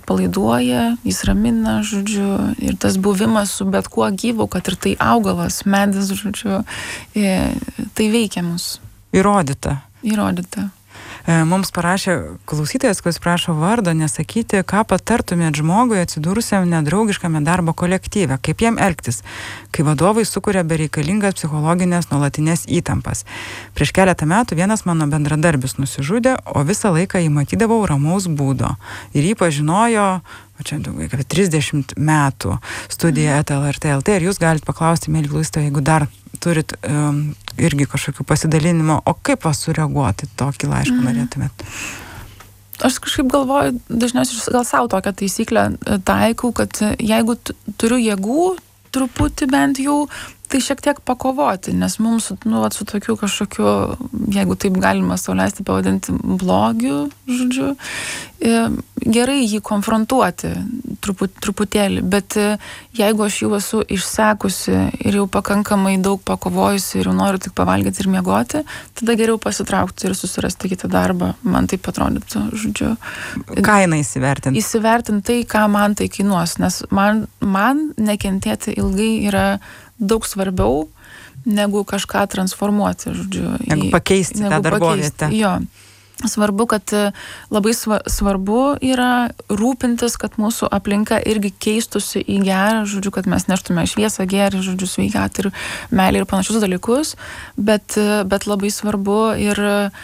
atpalaiduoja, jis ramina, žodžiu, ir tas buvimas su bet kuo gyvu, kad ir tai augalas, medis, žodžiu, tai veikia mus. Įrodyta. Mums parašė klausytojas, kuris prašo vardo nesakyti, ką patartumėt žmogui atsidūrusiam nedraugiškame darbo kolektyve, kaip jam elgtis, kai vadovai sukuria bereikalingas psichologinės nuolatinės įtampas. Prieš keletą metų vienas mano bendradarbis nusižudė, o visą laiką jį matydavau ramaus būdo. Ir jį pažinojo, čia daugiau kaip 30 metų studija LRT.lt, ir jūs galite paklausti, mėly klausytojai, jeigu dar turit irgi kažkokių pasidalinimo, o kaip vas sureaguoti tokį laišką norėtumėt? Aš kažkaip galvoju, dažniausiai gal savo tokią taisyklę taikau, kad jeigu turiu jėgų, truputį bent jau, tai šiek tiek pakovoti, nes mums su tokiu kažkokiu, jeigu taip galima sau leisti pavadinti blogiu, žodžiu, gerai jį konfrontuoti truputėlį, bet jeigu aš jau esu išsekusi ir jau pakankamai daug pakovojusi ir jau noriu tik pavalgyti ir miegoti, tada geriau pasitraukti ir susirasti kitą darbą, man taip atrodytų, žodžiu. Kainą įsivertinti. Įsivertinti tai, ką man tai kainuos, nes man nekentėti ilgai yra daug svarbiau, negu kažką transformuoti, žodžiu. Negu pakeisti tą darbovietę. Jo. Svarbu, kad labai svarbu yra rūpintis, kad mūsų aplinka irgi keistusi į gerą, žodžiu, kad mes neštume šviesą, gėrį, žodžiu, sveikatą ir meilę ir panašius dalykus, bet labai svarbu ir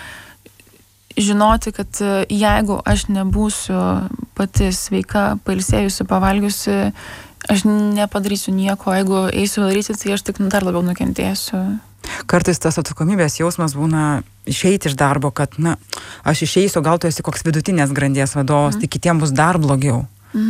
žinoti, kad jeigu aš nebūsiu pati sveika, pailsėjusi, pavalgiusi, aš nepadarysiu nieko, jeigu eisiu daryti, tai aš tik dar labiau nukentėsiu. Kartais tas atsakomybės jausmas būna išeiti iš darbo, kad, aš išeisiu, gal tu esi koks vidutinės grandies vadovas, tai kitiems bus dar blogiau.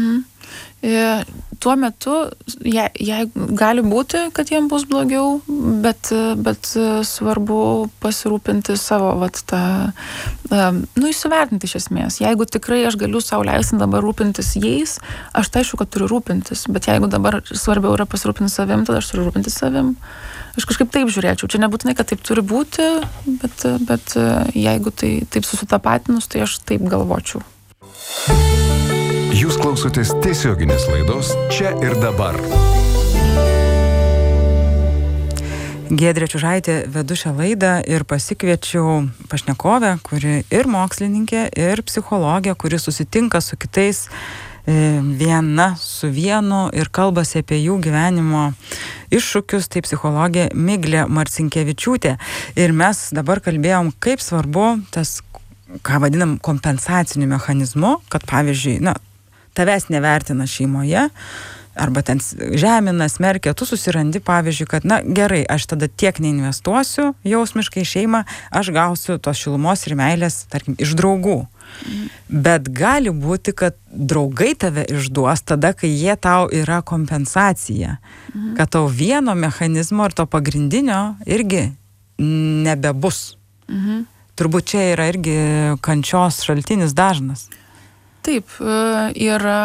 Tuo metu, gali būti, kad jiems bus blogiau, bet svarbu pasirūpinti savo, įsivertinti iš esmės. Jeigu tikrai aš galiu sau leisti dabar rūpintis jais, aš tai aišku, kad turiu rūpintis, bet jeigu dabar svarbiau yra pasirūpinti savim, tada aš turiu rūpinti savim. Aš kažkaip taip žiūrėčiau. Čia nebūtinai, kad taip turi būti, bet jeigu tai taip susitapatinus, tai aš taip galvočiau. Jūs klausotės tiesioginės laidos Čia ir dabar. Giedrė Čiužaitė vedu šią laidą ir pasikviečiau pašnekovę, kuri ir mokslininkė, ir psichologė, kuri susitinka su kitais viena su vienu ir kalbasi apie jų gyvenimo iššūkius, tai psichologė Miglė Marcinkevičiūtė. Ir mes dabar kalbėjom, kaip svarbu tas, ką vadinam kompensaciniu mechanizmu, kad pavyzdžiui, tavęs nevertina šeimoje, arba ten žemina, smerkia, tu susirandi, pavyzdžiui, kad, gerai, aš tada tiek neinvestuosiu jausmiškai šeimą, aš gausiu tos šilumos ir meilės, tarkim, iš draugų. Bet gali būti, kad draugai tave išduos tada, kai jie tau yra kompensacija. Kad tau vieno mechanizmo ir to pagrindinio irgi nebebus. Turbūt čia yra irgi kančios šaltinis dažnas. Taip, yra.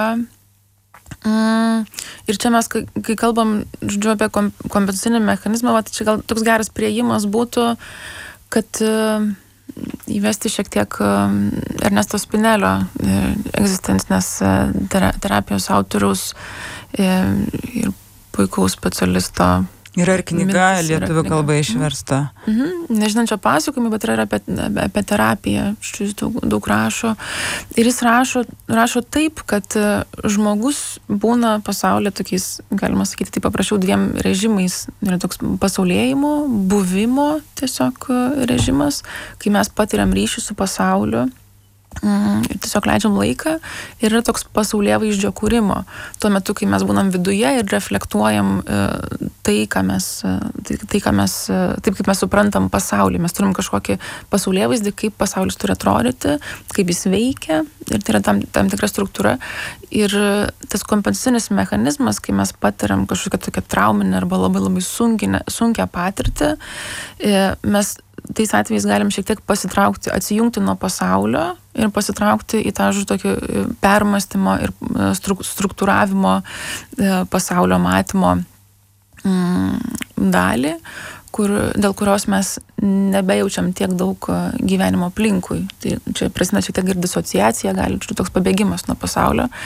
Ir čia mes, kai kalbam, žodžiu, apie kompensacinį mechanizmą, čia gal toks geras priėjimas būtų, kad įvesti šiek tiek Ernesto Spinelio egzistencinės terapijos autoriaus ir puikaus specialisto. Yra ir knyga lietuvių kalba išversta. Nežinančio pasakojimą, bet yra apie terapiją. Šis daug rašo. Ir jis rašo taip, kad žmogus būna pasaulyje tokiais, galima sakyti, taip paprašiau, dviem režimais. Yra toks pasaulėjimo, buvimo tiesiog režimas, kai mes patiriam ryšį su pasauliu. Ir tiesiog leidžiam laiką ir yra toks pasaulėvaizdžio kūrimo. Tuo metu, kai mes būnam viduje ir reflektuojam taip kaip mes suprantam pasaulį. Mes turim kažkokį pasaulėvaizdį, kaip pasaulis turi atrodyti, kaip jis veikia ir tai yra tam tikra struktūra. Ir tas kompensacinis mechanizmas, kai mes patiriam kažkokią tokią trauminę arba labai labai sunkią patirtį, mes tais atvejais galim šiek tiek pasitraukti, atsijungti nuo pasaulio ir pasitraukti į tą tokį permąstymo ir struktūravimo pasaulio matymo dalį, dėl kurios mes nebejaučiam tiek daug gyvenimo aplinkui. Tai čia prasideda šiek tiek ir disociacija, gali toks pabėgimas nuo pasaulio.